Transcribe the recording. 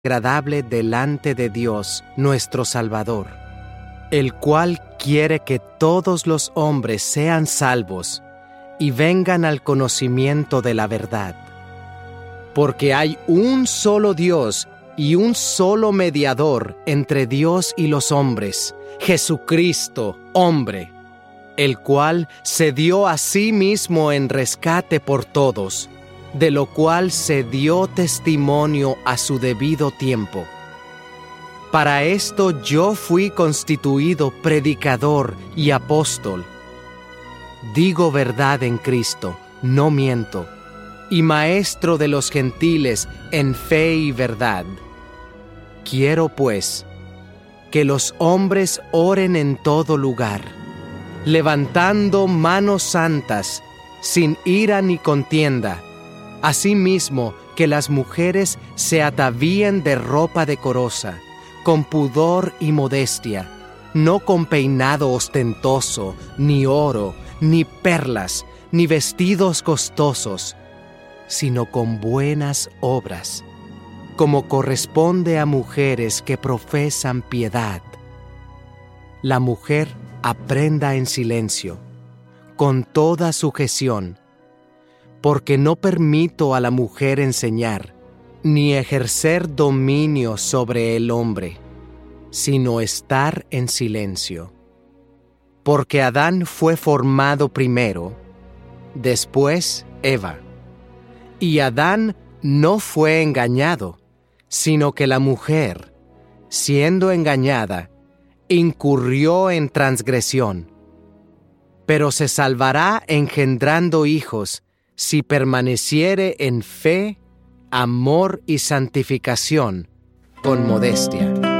agradable delante de Dios, nuestro Salvador, el cual quiere que todos los hombres sean salvos y vengan al conocimiento de la verdad. Porque hay un solo Dios y un solo mediador entre Dios y los hombres, Jesucristo, hombre, el cual se dio a sí mismo en rescate por todos, de lo cual se dio testimonio a su debido tiempo. Para esto yo fui constituido predicador y apóstol. Digo verdad en Cristo, no miento, y maestro de los gentiles en fe y verdad. Quiero, pues, que los hombres oren en todo lugar, levantando manos santas, sin ira ni contienda. Asimismo, que las mujeres se atavíen de ropa decorosa, con pudor y modestia, no con peinado ostentoso, ni oro, ni perlas, ni vestidos costosos, sino con buenas obras, como corresponde a mujeres que profesan piedad. La mujer aprenda en silencio, con toda sujeción, porque no permito a la mujer enseñar, ni ejercer dominio sobre el hombre, sino estar en silencio. Porque Adán fue formado primero, después Eva. Y Adán no fue engañado, sino que la mujer, siendo engañada, incurrió en transgresión. Pero se salvará engendrando hijos, si permaneciere en fe, amor y santificación, con modestia.